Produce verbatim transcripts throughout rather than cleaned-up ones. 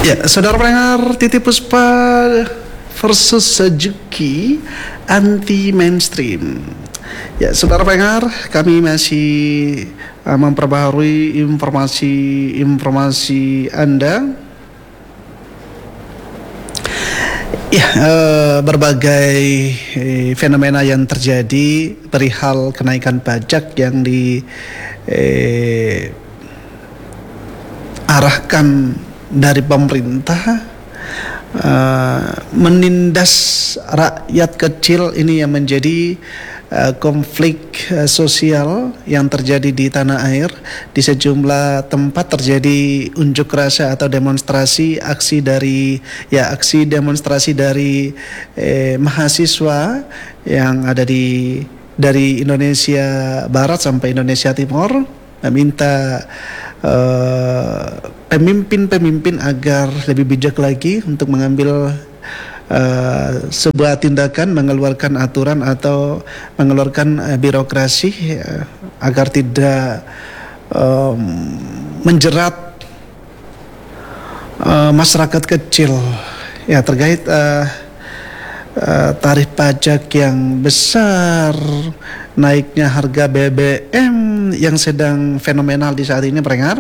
Ya, saudara pendengar, Titi Puspa versus Suzuki anti mainstream. Ya, saudara pendengar, kami masih uh, memperbaharui informasi-informasi Anda. Ya, uh, berbagai eh, fenomena yang terjadi perihal kenaikan pajak yang di eh, arahkan dari pemerintah uh, menindas rakyat kecil ini yang menjadi uh, konflik uh, sosial yang terjadi di tanah air. Di sejumlah tempat terjadi unjuk rasa atau demonstrasi aksi dari ya aksi demonstrasi dari eh, mahasiswa yang ada di dari Indonesia Barat sampai Indonesia Timur meminta uh, pemimpin-pemimpin agar lebih bijak lagi untuk mengambil uh, sebuah tindakan, mengeluarkan aturan atau mengeluarkan uh, birokrasi uh, agar tidak um, menjerat uh, masyarakat kecil ya terkait uh, uh, tarif pajak yang besar, naiknya harga B B M yang sedang fenomenal di saat ini, pendengar.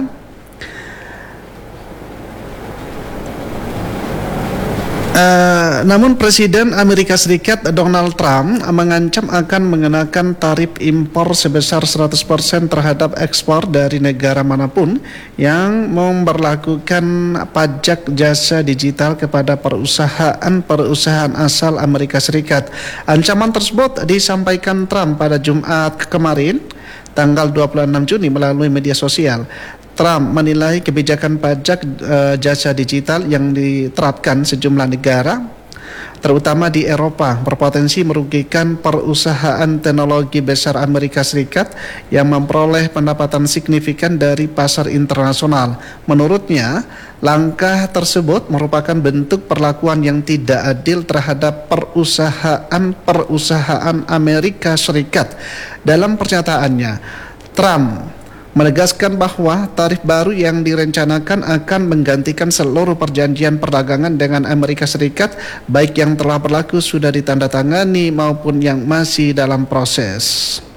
Uh, namun Presiden Amerika Serikat Donald Trump mengancam akan mengenakan tarif impor sebesar seratus persen terhadap ekspor dari negara manapun yang memberlakukan pajak jasa digital kepada perusahaan-perusahaan asal Amerika Serikat. Ancaman tersebut disampaikan Trump pada Jumat kemarin, tanggal dua puluh enam Juni melalui media sosial. Trump menilai kebijakan pajak uh, jasa digital yang diterapkan sejumlah negara, terutama di Eropa, berpotensi merugikan perusahaan teknologi besar Amerika Serikat yang memperoleh pendapatan signifikan dari pasar internasional. Menurutnya, langkah tersebut merupakan bentuk perlakuan yang tidak adil terhadap perusahaan-perusahaan Amerika Serikat. Dalam pernyataannya, Trump menegaskan bahwa tarif baru yang direncanakan akan menggantikan seluruh perjanjian perdagangan dengan Amerika Serikat, baik yang telah berlaku sudah ditandatangani maupun yang masih dalam proses.